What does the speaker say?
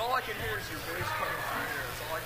all I can hear is your voice coming through here. That's all I